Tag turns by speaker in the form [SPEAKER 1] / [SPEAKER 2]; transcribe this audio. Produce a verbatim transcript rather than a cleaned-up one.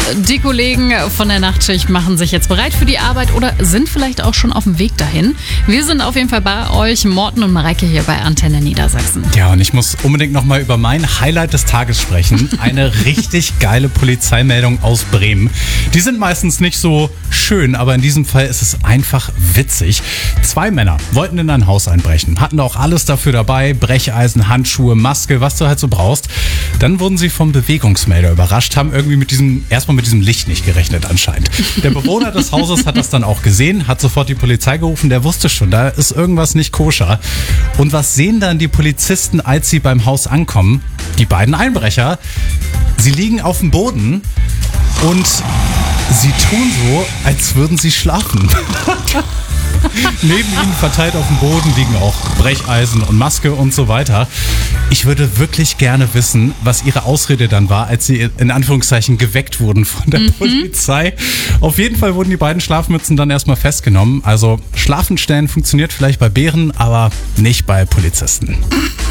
[SPEAKER 1] Die Kollegen von der Nachtschicht machen sich jetzt bereit für die Arbeit oder sind vielleicht auch schon auf dem Weg dahin. Wir sind auf jeden Fall bei euch, Morten und Mareike hier bei Antenne Niedersachsen.
[SPEAKER 2] Ja, und ich muss unbedingt nochmal über mein Highlight des Tages sprechen. Eine richtig geile Polizeimeldung aus Bremen. Die sind meistens nicht so schön, aber in diesem Fall ist es einfach witzig. Zwei Männer wollten in ein Haus einbrechen, hatten auch alles dafür dabei, Brecheisen, Handschuhe, Maske, was du halt so brauchst. Dann wurden sie vom Bewegungsmelder überrascht, haben irgendwie mit diesem, erstmal mit diesem Licht nicht gerechnet anscheinend. Der Bewohner des Hauses hat das dann auch gesehen, hat sofort die Polizei gerufen, der wusste schon, da ist irgendwas nicht koscher. Und was sehen dann die Polizisten, als sie beim Haus ankommen? Die beiden Einbrecher, sie liegen auf dem Boden und sie tun so, als würden sie schlafen. Neben ihnen verteilt auf dem Boden liegen auch Brecheisen und Maske und so weiter. Ich würde wirklich gerne wissen, was ihre Ausrede dann war, als sie in Anführungszeichen geweckt wurden von der mhm. Polizei. Auf jeden Fall wurden die beiden Schlafmützen dann erstmal festgenommen. Also Schlafenstellen funktioniert vielleicht bei Bären, aber nicht bei Polizisten.